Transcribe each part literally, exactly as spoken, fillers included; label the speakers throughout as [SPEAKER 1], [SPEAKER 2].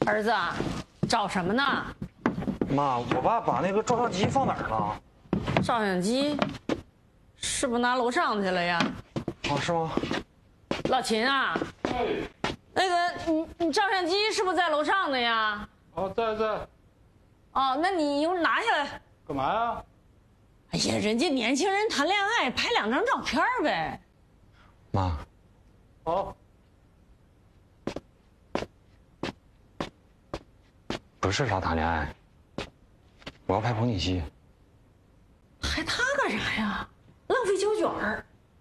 [SPEAKER 1] 儿子，找什么呢？
[SPEAKER 2] 妈，我爸把那个照相机放哪儿了？
[SPEAKER 1] 照相机是不是拿楼上去了呀？
[SPEAKER 2] 啊，是吗？
[SPEAKER 1] 老秦啊，
[SPEAKER 3] 哎，
[SPEAKER 1] 那个你你照相机是不是在楼上的呀？
[SPEAKER 3] 哦，在在。
[SPEAKER 1] 哦，那你一会儿拿下来。
[SPEAKER 3] 干嘛呀？
[SPEAKER 1] 哎呀，人家年轻人谈恋爱，拍两张照片呗。
[SPEAKER 2] 妈，
[SPEAKER 3] 好。
[SPEAKER 2] 不是啥谈恋爱，我要拍彭锦熙。
[SPEAKER 1] 拍他干啥呀？浪费胶卷儿。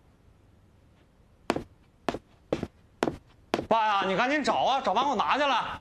[SPEAKER 2] 爸呀，你赶紧找啊，找完给我拿下来。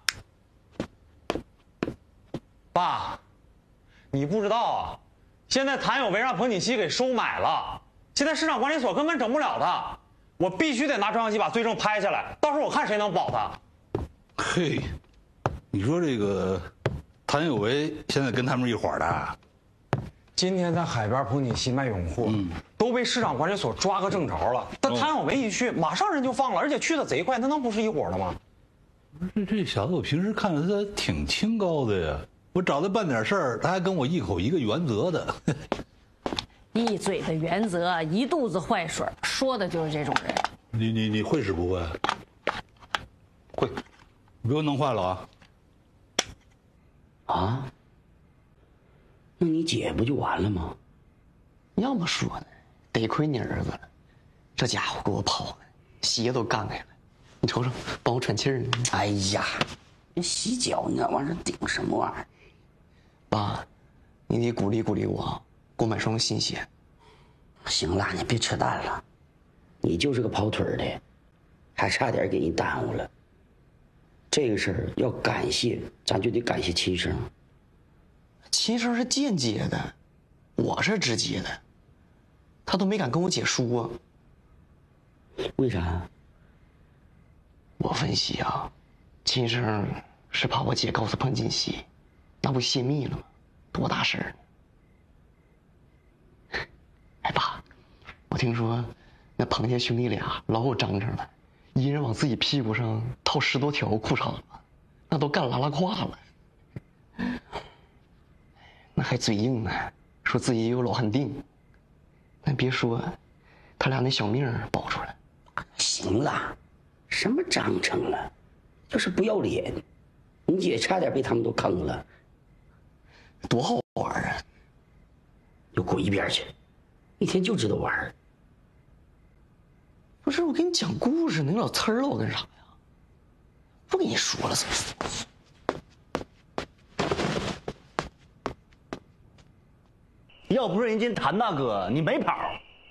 [SPEAKER 2] 爸，你不知道啊，现在谭有为让彭锦熙给收买了，现在市场管理所根本整不了他，我必须得拿照相机把罪证拍下来，到时候我看谁能保他。
[SPEAKER 4] 嘿，你说这个谭有为现在跟他们一伙儿的？
[SPEAKER 2] 今天在海边彭锦熙卖泳货，嗯、都被市场管理所抓个正着了。但谭有为一去，马上人就放了，而且去的贼快，他能不是一伙的吗？
[SPEAKER 4] 不是这小子，我平时看着他挺清高的呀，我找他办点事儿，他还跟我一口一个原则的。
[SPEAKER 1] 一嘴的原则，一肚子坏水，说的就是这种人。
[SPEAKER 4] 你你你会使不会？
[SPEAKER 2] 会，
[SPEAKER 4] 你给我弄坏了啊！
[SPEAKER 5] 啊？那你姐不就完了吗？
[SPEAKER 6] 要么说呢，得亏你儿子了，这家伙给我跑的，鞋都干开了。你瞅瞅，帮我喘气儿呢。
[SPEAKER 5] 哎呀，这洗脚你那玩意儿顶什么玩意儿？
[SPEAKER 6] 爸，你得鼓励鼓励我，给我买双新鞋。
[SPEAKER 5] 行了，你别扯淡了，你就是个跑腿的，还差点给人耽误了。这个事儿要感谢，咱就得感谢秦生。
[SPEAKER 6] 秦生是间接的，我是直接的，他都没敢跟我姐说。
[SPEAKER 5] 为啥？
[SPEAKER 6] 我分析啊，秦生是怕我姐告诉彭锦熙，那不泄密了吗？多大事儿呢？哎爸，我听说那彭家兄弟俩老有章程了，一人往自己屁股上套十多条裤衩子，那都干拉拉胯了。那还嘴硬呢，说自己有老汉定。那别说，他俩那小命保出来。
[SPEAKER 5] 行了，什么章程了，就是不要脸。你姐差点被他们都坑了，
[SPEAKER 6] 多好玩啊！
[SPEAKER 5] 就滚一边去，一天就知道玩。
[SPEAKER 6] 不是我给你讲故事呢，你老呲儿了我干啥呀？不跟你说了，
[SPEAKER 7] 要不是人家谭大哥，你没跑。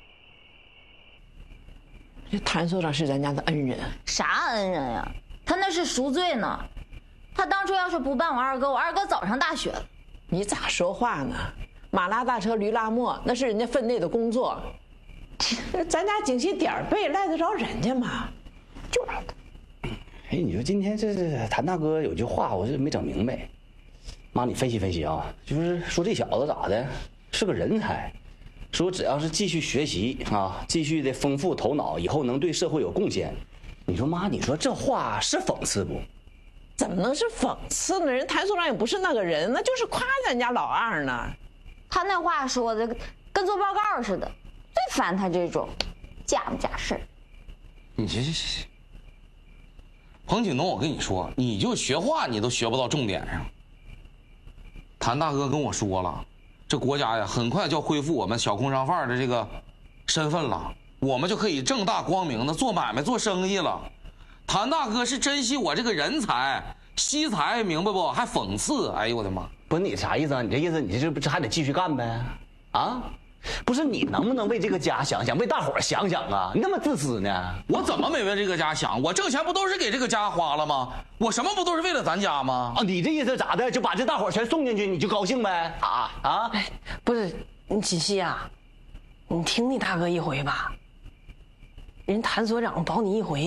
[SPEAKER 8] 这谭所长是咱家的恩人，
[SPEAKER 9] 啥恩人呀？他那是赎罪呢。他当初要是不办我二哥，我二哥早上大学了。
[SPEAKER 8] 你咋说话呢？马拉大车驴拉磨，那是人家分内的工作。咱家景熙点儿背，赖得着人家吗？
[SPEAKER 5] 就是他。哎，你说今天这这谭大哥有句话，我是没整明白。妈，你分析分析啊，就是说这小子咋的，是个人才。说只要是继续学习啊，继续的丰富头脑，以后能对社会有贡献。你说妈，你说这话是讽刺不？
[SPEAKER 8] 怎么能是讽刺呢？人谭所长也不是那个人，那就是夸咱家老二呢。
[SPEAKER 9] 他那话说的跟做报告似的，最烦他这种假不假事儿。
[SPEAKER 10] 你这这这，彭锦东，我跟你说，你就学话你都学不到重点上。谭大哥跟我说了。这国家呀，很快就要恢复我们小工商贩的这个身份了，我们就可以正大光明的做买卖、做生意了。谭大哥是珍惜我这个人才，惜才，明白不？还讽刺，哎呦我的妈！
[SPEAKER 7] 不是你啥意思啊？你这意思，你这不这还得继续干呗？啊？不是你能不能为这个家想想，为大伙儿想想啊？你那么自私呢？
[SPEAKER 10] 我怎么没为这个家想？我挣钱不都是给这个家花了吗？我什么不都是为了咱家吗？
[SPEAKER 7] 啊，你这意思咋的？就把这大伙儿全送进去，你就高兴呗？啊啊！
[SPEAKER 8] 哎，不是，你锦熙啊，你听你大哥一回吧。人谭所长保你一回。